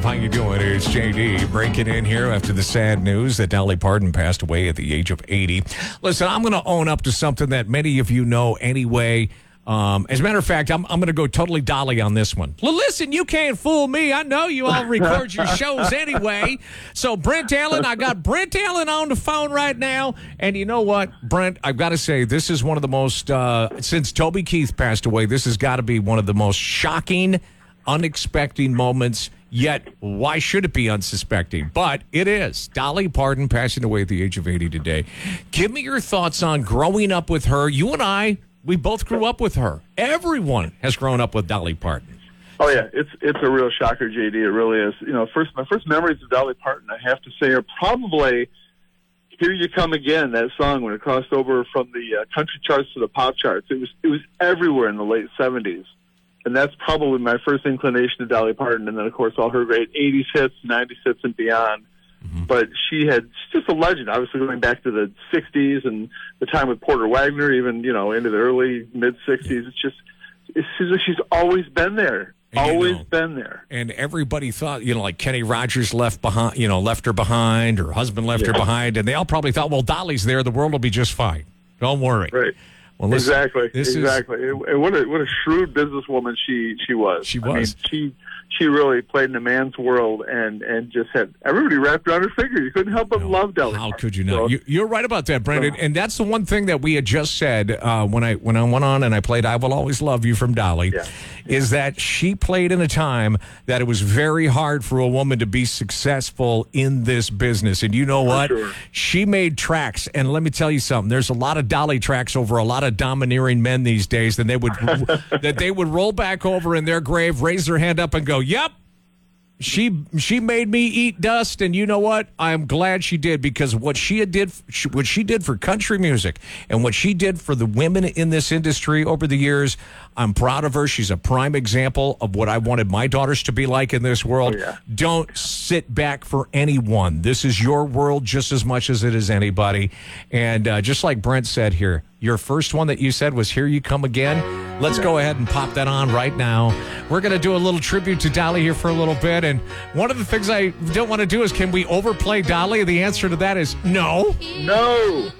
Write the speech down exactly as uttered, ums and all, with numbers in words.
Live. How you doing? It's J D breaking in here after the sad news that Dolly Parton passed away at the age of eighty. Listen, I'm going to own up to something that many of you know anyway. Um, as a matter of fact, I'm, I'm going to go totally Dolly on this one. Well, listen, you can't fool me. I know you all record your shows anyway. So, Brent Allen, I got Brent Allen on the phone right now. And you know what, Brent, I've got to say, this is one of the most, uh, since Toby Keith passed away, this has got to be one of the most shocking, unexpected moments. Yet, why should it be unsuspecting? But it is. Dolly Parton passing away at the age of eighty today. Give me your thoughts on growing up with her. You and I, we both grew up with her. Everyone has grown up with Dolly Parton. Oh yeah, it's it's a real shocker, J D. It really is. You know, first my first memories of Dolly Parton, I have to say, are probably "Here You Come Again." That song when it crossed over from the uh, country charts to the pop charts. It was it was everywhere in the late seventies, and that's probably my first inclination to Dolly Parton. And then of course all her great eighties hits, nineties hits, and beyond. Mm-hmm. But she had she's just a legend. Obviously, going back to the sixties and the time with Porter Wagoner, even you know into the early mid sixties. It's just it's, she's always been there, and, always you know, been there. And everybody thought, you know, like Kenny Rogers left behind, you know, left her behind, her husband left yeah. her behind, and they all probably thought, well, Dolly's there, the world will be just fine. Don't worry. Right. Well, listen, exactly. This exactly. Is, and what a what a shrewd businesswoman she she was. She was. I mean, she. She really played in a man's world and, and just had everybody wrapped around her finger. You couldn't help but no, love Dolly. How Parton. could you not? So, you, you're right about that, Brandon. And that's the one thing that we had just said uh, when I when I went on and I played "I Will Always Love You" from Dolly, yeah. is that she played in a time that it was very hard for a woman to be successful in this business. And you know what? Sure. She made tracks. And let me tell you something. There's a lot of Dolly tracks over a lot of domineering men these days. And they would that they would roll back over in their grave, raise their hand up, and go, "Yep. She she made me eat dust," and you know what? I'm glad she did, because what she did what she did for country music and what she did for the women in this industry over the years, I'm proud of her. She's a prime example of what I wanted my daughters to be like in this world. Oh, yeah. Don't sit back for anyone. This is your world just as much as it is anybody. And uh, just like Brent said here, your first one that you said was "Here You Come Again." Let's go ahead and pop that on right now. We're going to do a little tribute to Dolly here for a little bit. And one of the things I don't want to do is, can we overplay Dolly? The answer to that is no. No.